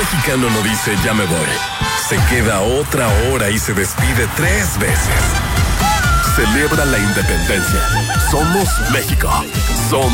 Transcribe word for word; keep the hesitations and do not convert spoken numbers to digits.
mexicano no dice ya me voy. Se queda otra hora y se despide tres veces. Celebra la independencia. Somos México. Somos